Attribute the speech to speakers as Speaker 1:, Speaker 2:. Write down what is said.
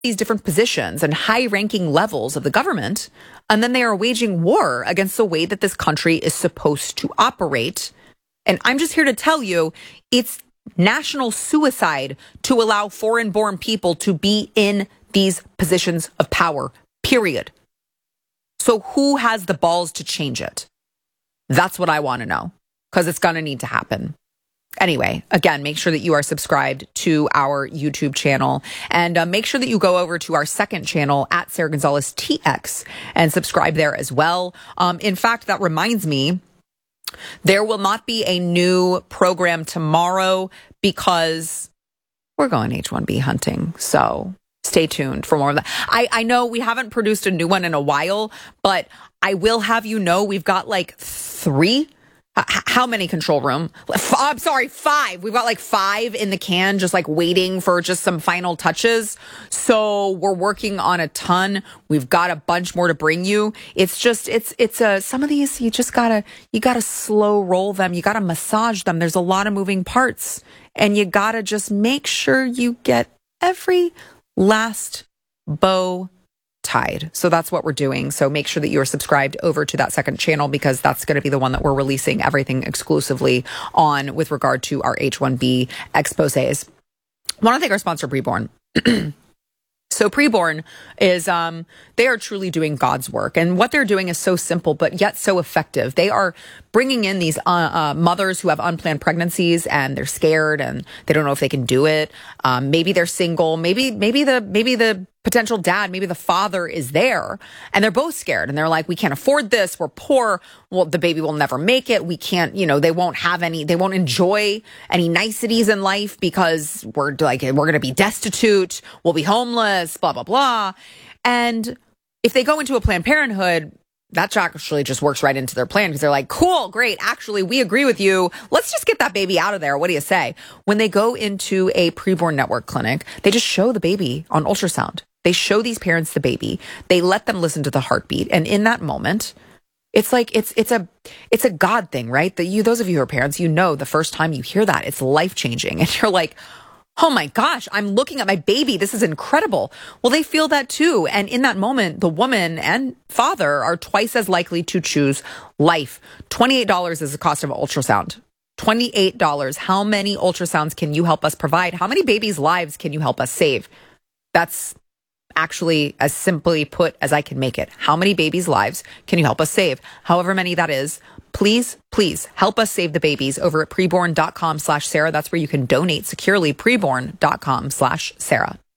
Speaker 1: these different positions and high-ranking levels of the government, and then they are waging war against the way that this country is supposed to operate. And I'm just here to tell you, it's national suicide to allow foreign-born people to be in these positions of power, period. So who has the balls to change it? That's what I want to know, because it's going to need to happen. Anyway, again, make sure that you are subscribed to our YouTube channel, and make sure that you go over to our second channel at Sara Gonzales TX and subscribe there as well. In fact, that reminds me, there will not be a new program tomorrow because we're going H-1B hunting. So stay tuned for more of that. I know we haven't produced a new one in a while, but I will have you know we've got like 3. How many control room? I'm sorry, 5. We've got like 5 in the can, just like waiting for just some final touches. So we're working on a ton. We've got a bunch more to bring you. It's just, some of these, you gotta slow roll them. You gotta massage them. There's a lot of moving parts, and you gotta just make sure you get every last bow tied. So that's what we're doing. So make sure that you are subscribed over to that second channel, because that's going to be the one that we're releasing everything exclusively on with regard to our H-1B exposés. I want to thank our sponsor, Preborn. So Preborn is, they are truly doing God's work. And what they're doing is so simple, but yet so effective. They are bringing in these mothers who have unplanned pregnancies, and they're scared and they don't know if they can do it. Maybe they're single. Maybe the potential dad, maybe the father is there, and they're both scared, and they're like, we can't afford this. We're poor. Well, the baby will never make it. We can't, they won't enjoy any niceties in life because we're going to be destitute. We'll be homeless, blah, blah, blah. And if they go into a Planned Parenthood, that actually just works right into their plan, because they're like, cool, great. Actually, we agree with you. Let's just get that baby out of there. What do you say? When they go into a Preborn Network clinic, they just show the baby on ultrasound. They show these parents the baby. They let them listen to the heartbeat. And in that moment, it's like, it's a God thing, right? Those of you who are parents, the first time you hear that, it's life-changing. And you're like, oh my gosh, I'm looking at my baby. This is incredible. Well, they feel that too. And in that moment, the woman and father are twice as likely to choose life. $28 is the cost of an ultrasound. $28. How many ultrasounds can you help us provide? How many babies' lives can you help us save? That's actually as simply put as I can make it. How many babies' lives can you help us save? However many that is, please help us save the babies over at preborn.com/Sara. That's where you can donate securely. Preborn.com/Sara.